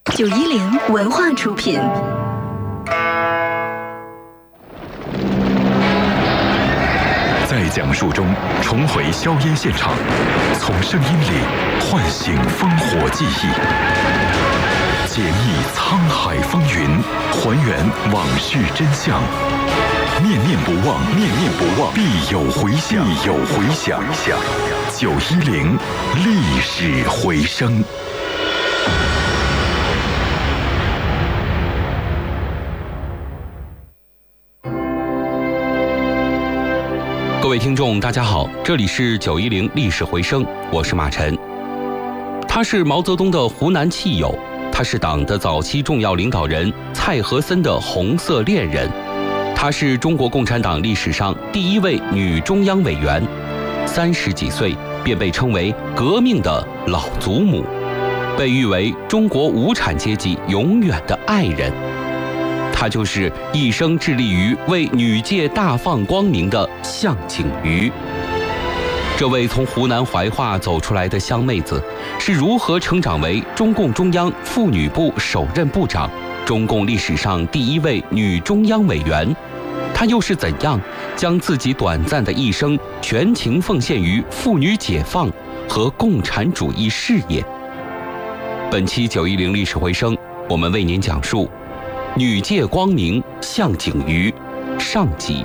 910文化出品。 在讲述中重回硝烟现场，从声音里唤醒烽火记忆，解密沧海风云，还原往事真相。念念不忘，念念不忘，必有回响，必有回响。910历史回声。 各位听众大家好，这里是910历史回声，我是马晨。他是毛泽东的湖南戚友，他是党的早期重要领导人蔡和森的红色恋人，他是中国共产党历史上第一位女中央委员，30几岁便被称为革命的老祖母，被誉为中国无产阶级永远的爱人。她就是一生致力于为女界大放光明的向景瑜。这位从湖南怀化走出来的湘妹子，是如何成长为中共中央妇女部首任部长，中共历史上第一位女中央委员？她又是怎样将自己短暂的一生全情奉献于妇女解放和共产主义事业？本期910历史回声，我们为您讲述女界光明向景瑜上集。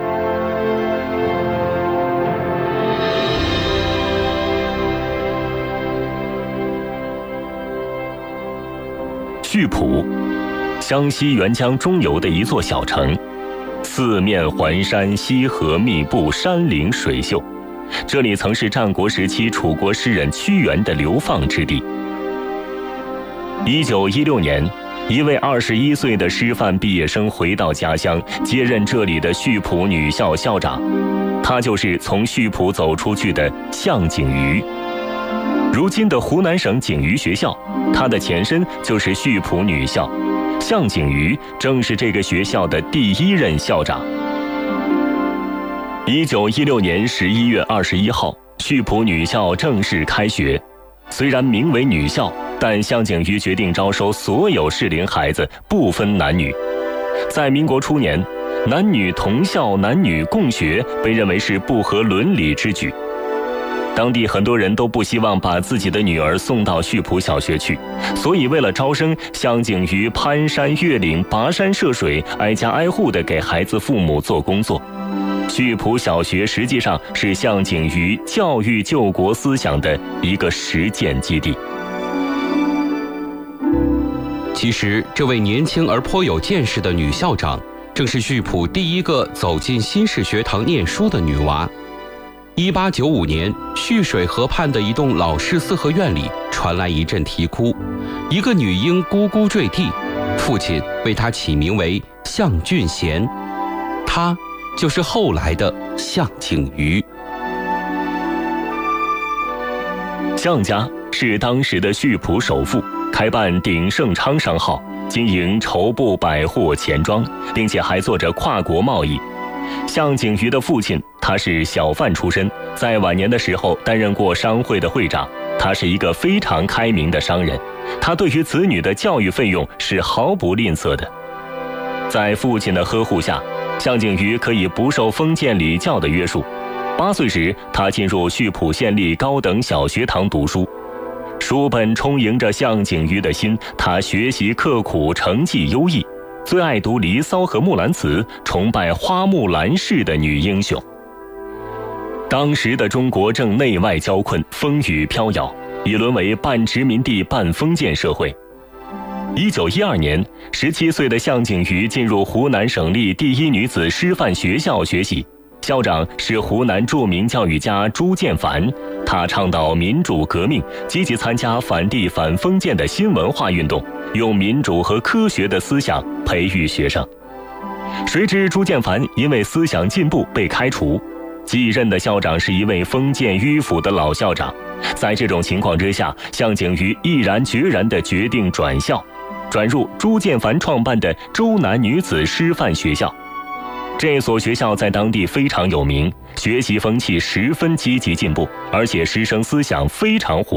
溆浦，湘西沅江中游的一座小城，四面环山，溪河密布，山林水秀。这里曾是战国时期楚国诗人屈原的流放之地。1916年，一位21岁的师范毕业生回到家乡，接任这里的溆浦女校校长。他就是从溆浦走出去的向景瑜。如今的湖南省景瑜学校，它的前身就是溆浦女校，向景瑜正是这个学校的第一任校长。1916年11月21号，溆浦女校正式开学。虽然名为女校，但向景瑜决定招收所有适龄孩子，不分男女。在民国初年，男女同校、男女共学被认为是不合伦理之举。当地很多人都不希望把自己的女儿送到溆浦小学去，所以为了招生，向景瑜攀山越岭、跋山涉水，挨家挨户地给孩子父母做工作。溆浦小学实际上是向景瑜教育救国思想的一个实践基地。 其实，这位年轻而颇有见识的女校长，正是溆浦第一个走进新式学堂念书的女娃。1895年，溆水河畔的一栋老式四合院里传来一阵啼哭，一个女婴咕咕坠地，父亲为她起名为向俊贤，她就是后来的向景瑜。 向家是当时的溆浦首富，开办鼎盛昌商号，经营绸布、百货、钱庄，并且还做着跨国贸易。向景瑜的父亲，他是小贩出身，在晚年的时候担任过商会的会长。他是一个非常开明的商人，他对于子女的教育费用是毫不吝啬的。在父亲的呵护下，向景瑜可以不受封建礼教的约束。8岁时，他进入溆浦县立高等小学堂读书。书本充盈着向景瑜的心，他学习刻苦，成绩优异，最爱读《离骚》和《木兰辞》，崇拜花木兰式的女英雄。当时的中国正内外交困，风雨飘摇，已沦为半殖民地半封建社会。1912年，17岁的向景瑜进入湖南省立第一女子师范学校学习，校长是湖南著名教育家朱建凡。他倡导民主革命，积极参加反帝反封建的新文化运动，用民主和科学的思想培育学生。谁知朱建凡因为思想进步被开除，继任的校长是一位封建迂腐的老校长。在这种情况之下，向景瑜毅然决然地决定转校，转入朱建凡创办的周南女子师范学校。这所学校在当地非常有名，学习风气十分积极进步，而且师生思想非常活跃。